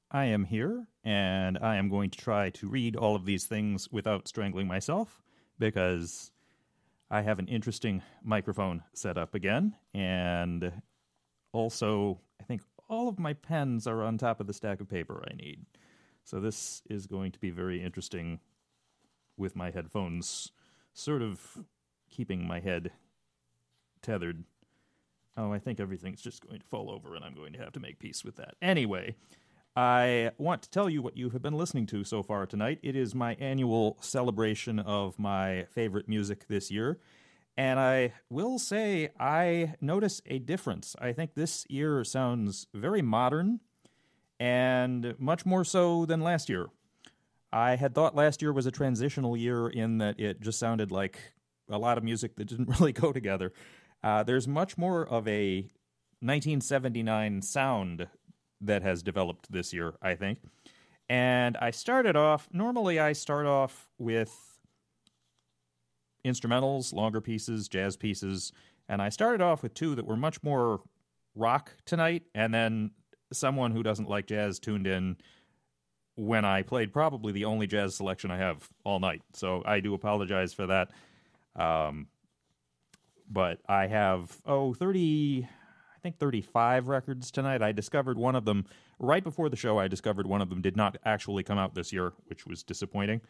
I am here, and I am going to try to read all of these things without strangling myself, because I have an interesting microphone set up again, and also, I think all of my pens are on top of the stack of paper I need. So this is going to be very interesting with my headphones sort of keeping my head tethered. Oh, I think everything's just going to fall over, and I'm going to have to make peace with that. Anyway, I want to tell you what you have been listening to so far tonight. It is my annual celebration of my favorite music this year, and I will say I notice a difference. I think this year sounds very modern, and much more so than last year. I had thought last year was a transitional year in that it just sounded like a lot of music that didn't really go together. There's much more of a 1979 sound that has developed this year, I think. And normally I start off with instrumentals, longer pieces, jazz pieces, and I started off with two that were much more rock tonight, and then someone who doesn't like jazz tuned in when I played probably the only jazz selection I have all night. So I do apologize for that. But I have, 35 records tonight. I discovered one of them right before the show. I discovered one of them did not actually come out this year, which was disappointing.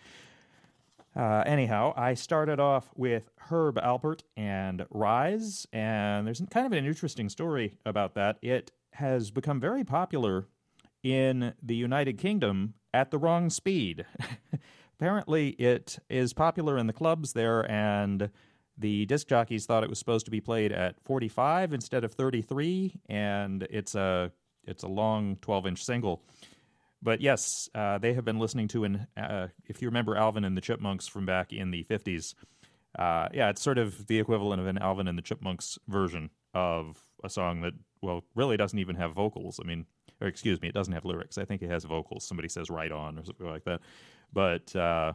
Anyhow, I started off with Herb Alpert and Rise, and there's kind of an interesting story about that. It has become very popular in the United Kingdom at the wrong speed. Apparently, it is popular in the clubs there, and the disc jockeys thought it was supposed to be played at 45 instead of 33, and it's a long 12-inch single. But yes, they have been listening to, if you remember Alvin and the Chipmunks from back in the 50s, it's sort of the equivalent of an Alvin and the Chipmunks version of a song that, well, really doesn't even have vocals. It doesn't have lyrics. I think it has vocals. Somebody says "right on" or something like that. But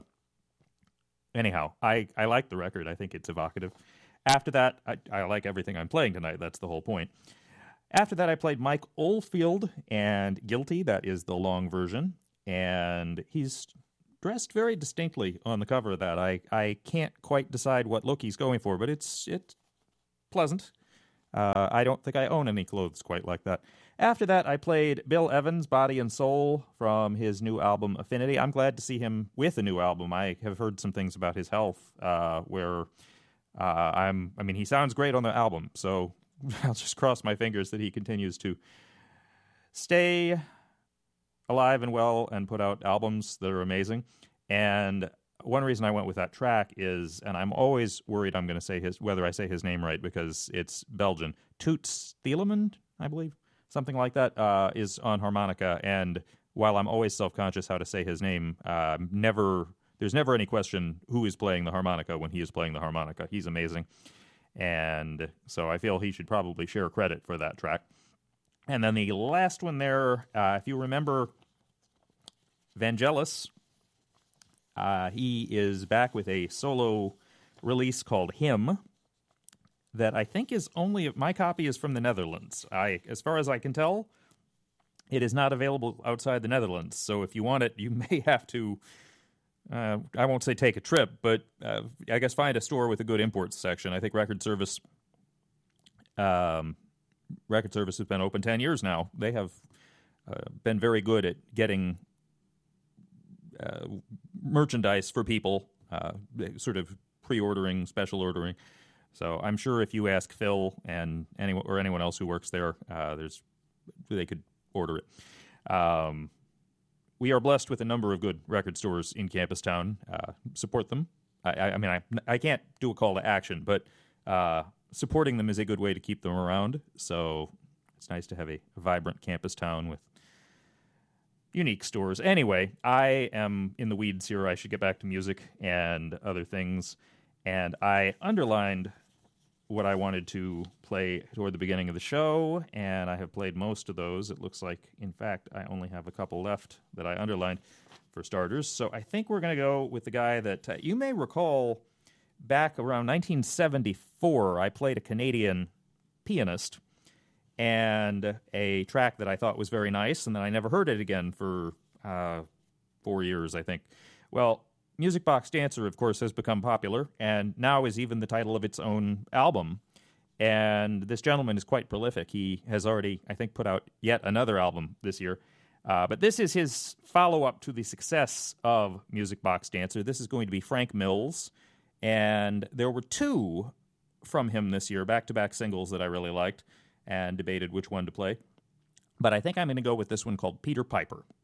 anyhow, I like the record. I think it's evocative. After that, I like everything I'm playing tonight. That's the whole point. After that, I played Mike Oldfield and Guilty. That is the long version. And he's dressed very distinctly on the cover of that. I can't quite decide what look he's going for, but it's pleasant. I don't think I own any clothes quite like that. After that, I played Bill Evans, Body and Soul, from his new album, Affinity. I'm glad to see him with a new album. I have heard some things about his health where he sounds great on the album, so I'll just cross my fingers that he continues to stay alive and well and put out albums that are amazing. And one reason I went with that track is, and I'm always worried I'm going to say whether I say his name right because it's Belgian, Toots Thielemann, I believe. Something like that, is on harmonica, and while I'm always self-conscious how to say his name, there's never any question who is playing the harmonica when he is playing the harmonica. He's amazing, and so I feel he should probably share credit for that track. And then the last one there, if you remember Vangelis, he is back with a solo release called Him, that I think is my copy is from the Netherlands. As far as I can tell, it is not available outside the Netherlands. So if you want it, you may have to, I won't say take a trip, but I guess find a store with a good imports section. I think Record Service has been open 10 years now. They have been very good at getting merchandise for people, sort of pre-ordering, special ordering. So I'm sure if you ask Phil and anyone else who works there, they could order it. We are blessed with a number of good record stores in Campus Town. Support them. I can't do a call to action, but supporting them is a good way to keep them around. So it's nice to have a vibrant Campus Town with unique stores. Anyway, I am in the weeds here. I should get back to music and other things. And I underlined what I wanted to play toward the beginning of the show, and I have played most of those. It looks like, in fact, I only have a couple left that I underlined for starters. So I think we're going to go with the guy that you may recall back around 1974. I played a Canadian pianist and a track that I thought was very nice, and then I never heard it again for 4 years, I think. Well, Music Box Dancer, of course, has become popular, and now is even the title of its own album. And this gentleman is quite prolific. He has already, I think, put out yet another album this year. But this is his follow-up to the success of Music Box Dancer. This is going to be Frank Mills. And there were two from him this year, back-to-back singles that I really liked and debated which one to play. But I think I'm going to go with this one called Peter Piper.